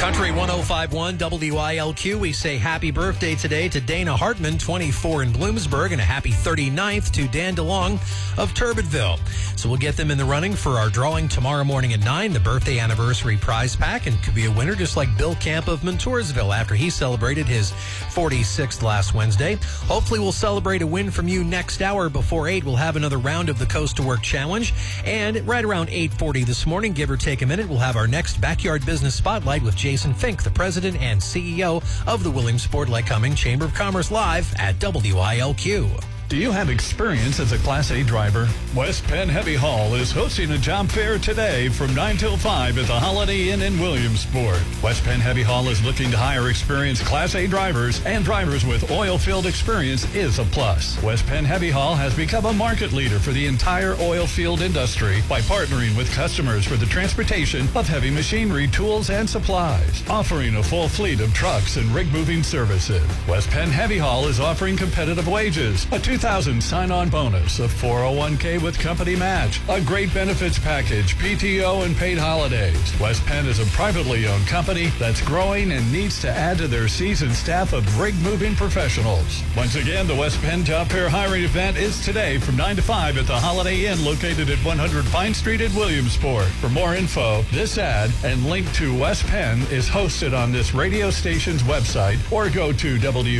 Country 105.1 WILQ. We say happy birthday today to Dana Hartman, 24 in Bloomsburg, and a happy 39th to Dan DeLong of Turbidville. So we'll get them in the running for our drawing tomorrow morning at 9, the birthday anniversary prize pack, and could be a winner just like Bill Camp of Montoursville after he celebrated his 46th last Wednesday. Hopefully we'll celebrate a win from you next hour. Before 8, we'll have another round of the Coast to Work Challenge. And right around 8:40 this morning, give or take a minute, we'll have our next Backyard Business Spotlight with Jason Fink, the president and CEO of the Williamsport-Lycoming Chamber of Commerce, live at WILQ. Do you have experience as a Class A driver? West Penn Heavy Haul is hosting a job fair today from 9 till 5 at the Holiday Inn in Williamsport. West Penn Heavy Haul is looking to hire experienced Class A drivers, and drivers with oil field experience is a plus. West Penn Heavy Haul has become a market leader for the entire oil field industry by partnering with customers for the transportation of heavy machinery, tools, and supplies, offering a full fleet of trucks and rig moving services. West Penn Heavy Haul is offering competitive wages, a $2,000 sign-on bonus, a 401k with company match, a great benefits package, PTO, and paid holidays. West Penn is a privately owned company that's growing and needs to add to their seasoned staff of rig-moving professionals. Once again, the West Penn Job Fair hiring event is today from 9 to 5 at the Holiday Inn located at 100 Pine Street in Williamsport. For more info, this ad and link to West Penn is hosted on this radio station's website, or go to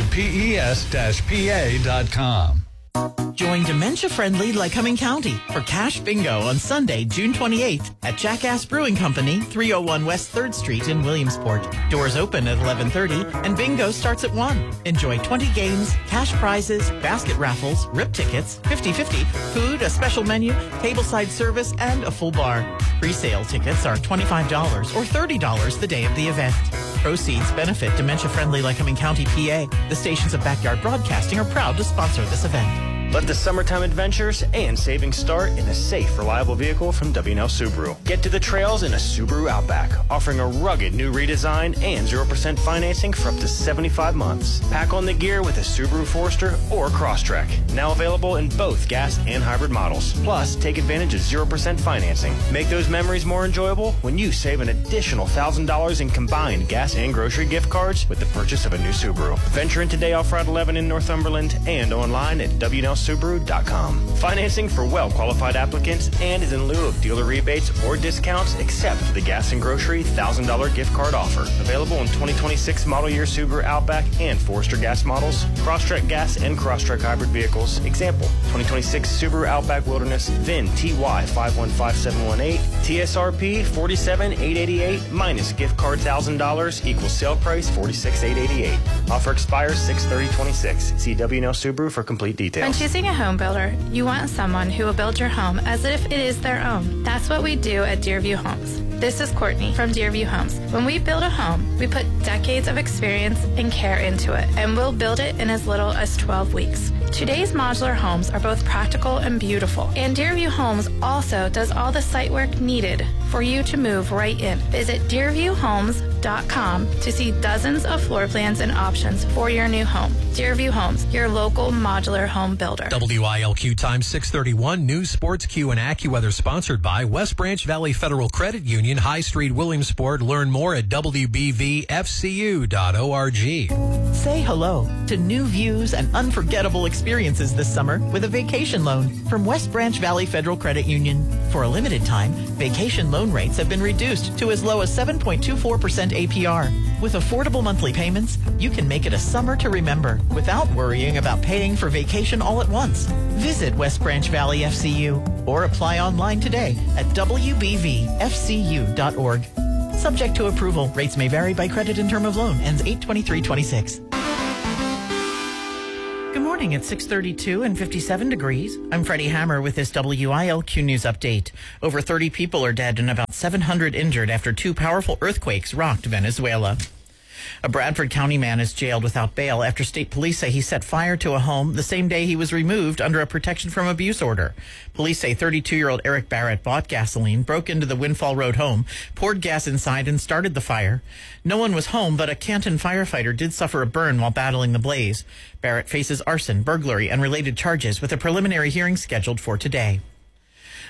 WPES-PA.com. Join dementia-friendly Lycoming County for Cash Bingo on Sunday, June 28th at Jackass Brewing Company, 301 West 3rd Street in Williamsport. Doors open at 11:30 and bingo starts at 1. Enjoy 20 games, cash prizes, basket raffles, rip tickets, 50/50, food, a special menu, tableside service, and a full bar. Pre-sale tickets are $25 or $30 the day of the event. Proceeds benefit dementia-friendly Lycoming County, PA. The stations of Backyard Broadcasting are proud to sponsor this event. Let the summertime adventures and savings start in a safe, reliable vehicle from W&L Subaru. Get to the trails in a Subaru Outback, offering a rugged new redesign and 0% financing for up to 75 months. Pack on the gear with a Subaru Forester or Crosstrek, now available in both gas and hybrid models. Plus, take advantage of 0% financing. Make those memories more enjoyable when you save an additional $1,000 in combined gas and grocery gift cards with the purchase of a new Subaru. Venture in today off Route 11 in Northumberland and online at WNLSubaru.com. Financing for well-qualified applicants and is in lieu of dealer rebates or discounts except for the gas and grocery $1,000 gift card offer. Available in 2026 model year Subaru Outback and Forester gas models, Crosstrek gas and Crosstrek hybrid vehicles. Example, 2026 Subaru Outback Wilderness, VIN TY 515718, TSRP 47888 minus gift card $1,000 equals sale price $46,888. Offer expires 6/30/26. See W&L Subaru for complete details. When choosing a home builder, you want someone who will build your home as if it is their own. That's what we do at Deerview Homes. This is Courtney from Deerview Homes. When we build a home, we put decades of experience and care into it, and we'll build it in as little as 12 weeks. Today's modular homes are both practical and beautiful, and Deerview Homes also does all the site work needed for you to move right in. Visit DeerviewHomes.com to see dozens of floor plans and options for your new home. Deerview Homes, your local modular home builder. WILQ time 6:31. News, Sports, Q, and AccuWeather sponsored by West Branch Valley Federal Credit Union, High Street, Williamsport. Learn more at WBVFCU.org. Say hello to new views and unforgettable experiences this summer with a vacation loan from West Branch Valley Federal Credit Union. For a limited time, vacation loan rates have been reduced to as low as 7.24% APR. With affordable monthly payments, you can make it a summer to remember without worrying about paying for vacation all at once. Visit West Branch Valley FCU or apply online today at WBVFCU.org. Subject to approval. Rates may vary by credit and term of loan. Ends 8/23/26. Good morning. It's 6:32 and 57 degrees. I'm Freddie Hammer with this WILQ News update. Over 30 people are dead and about 700 injured after 2 powerful earthquakes rocked Venezuela. A Bradford County man is jailed without bail after state police say he set fire to a home the same day he was removed under a protection from abuse order. Police say 32-year-old Eric Barrett bought gasoline, broke into the Windfall Road home, poured gas inside, and started the fire. No one was home, but a Canton firefighter did suffer a burn while battling the blaze. Barrett faces arson, burglary, and related charges with a preliminary hearing scheduled for today.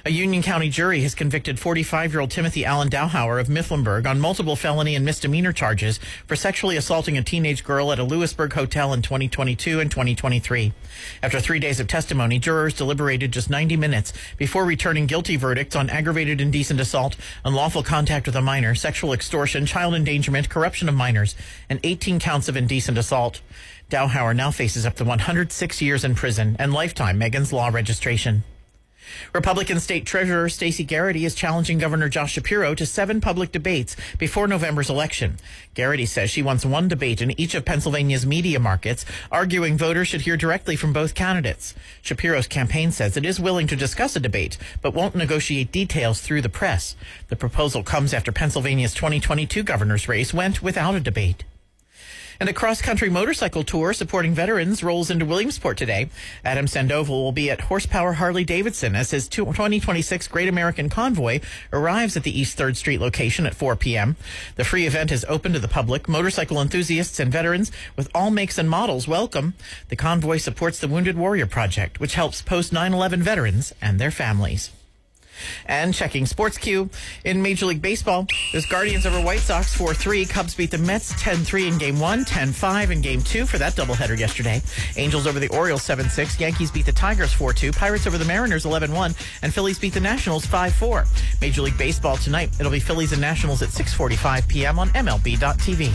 A Union County jury has convicted 45-year-old Timothy Allen Dowhauer of Mifflinburg on multiple felony and misdemeanor charges for sexually assaulting a teenage girl at a Lewisburg hotel in 2022 and 2023. After 3 days of testimony, jurors deliberated just 90 minutes before returning guilty verdicts on aggravated indecent assault, unlawful contact with a minor, sexual extortion, child endangerment, corruption of minors, and 18 counts of indecent assault. Dowhauer now faces up to 106 years in prison and lifetime Megan's Law registration. Republican State Treasurer Stacey Garrity is challenging Governor Josh Shapiro to 7 public debates before November's election. Garrity says she wants one debate in each of Pennsylvania's media markets, arguing voters should hear directly from both candidates. Shapiro's campaign says it is willing to discuss a debate, but won't negotiate details through the press. The proposal comes after Pennsylvania's 2022 governor's race went without a debate. And a cross-country motorcycle tour supporting veterans rolls into Williamsport today. Adam Sandoval will be at Horsepower Harley-Davidson as his 2026 Great American Convoy arrives at the East 3rd Street location at 4 p.m. The free event is open to the public. Motorcycle enthusiasts and veterans with all makes and models welcome. The convoy supports the Wounded Warrior Project, which helps post 9/11 veterans and their families. And checking Sports Q in Major League Baseball, there's Guardians over White Sox 4-3. Cubs beat the Mets 10-3 in Game 1, 10-5 in Game 2 for that doubleheader yesterday. Angels over the Orioles 7-6. Yankees beat the Tigers 4-2. Pirates over the Mariners 11-1. And Phillies beat the Nationals 5-4. Major League Baseball tonight, it'll be Phillies and Nationals at 6:45 p.m. on MLB.tv.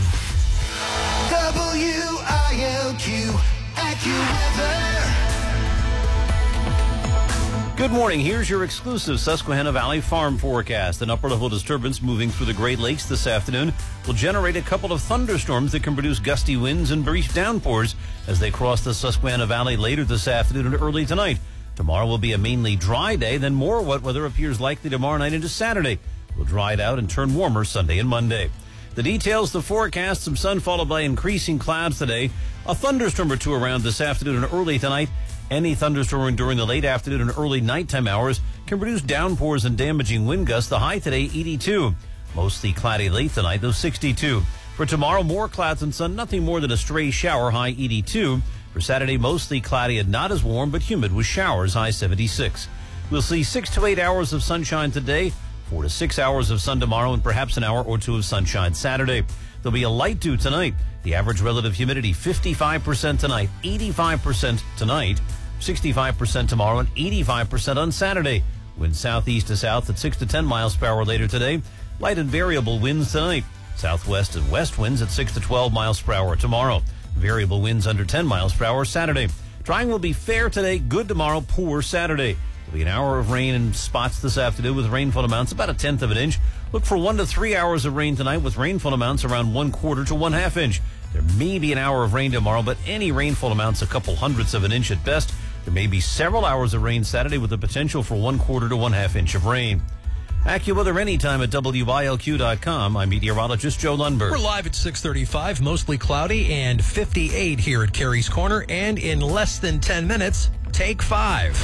WILQ AccuWeather. Good morning. Here's your exclusive Susquehanna Valley farm forecast. An upper-level disturbance moving through the Great Lakes this afternoon will generate a couple of thunderstorms that can produce gusty winds and brief downpours as they cross the Susquehanna Valley later this afternoon and early tonight. Tomorrow will be a mainly dry day, then more wet weather appears likely tomorrow night into Saturday. We'll dry it out and turn warmer Sunday and Monday. The details, the forecast, some sun followed by increasing clouds today. A thunderstorm or two around this afternoon and early tonight. Any thunderstorm during the late afternoon and early nighttime hours can produce downpours and damaging wind gusts. The high today, 82. Mostly cloudy late tonight, though 62. For tomorrow, more clouds and sun, nothing more than a stray shower, high 82. For Saturday, mostly cloudy and not as warm, but humid with showers, high 76. We'll see 6 to 8 hours of sunshine today, 4 to 6 hours of sun tomorrow, and perhaps an hour or two of sunshine Saturday. There'll be a light dew tonight. The average relative humidity, 55% tonight, 85% tonight. 65% tomorrow and 85% on Saturday. Wind southeast to south at 6 to 10 miles per hour later today. Light and variable winds tonight. Southwest and west winds at 6 to 12 miles per hour tomorrow. Variable winds under 10 miles per hour Saturday. Drying will be fair today, good tomorrow, poor Saturday. There'll be an hour of rain in spots this afternoon with rainfall amounts about 1/10 of an inch. Look for 1 to 3 hours of rain tonight with rainfall amounts around 1/4 to 1/2 inch. There may be an hour of rain tomorrow, but any rainfall amounts a couple hundredths of an inch at best. There may be several hours of rain Saturday with the potential for 1/4 to 1/2 inch of rain. AccuWeather anytime at WILQ.com. I'm meteorologist Joe Lundberg. We're live at 6:35, mostly cloudy and 58 here at Carey's Corner. And in less than 10 minutes, take 5.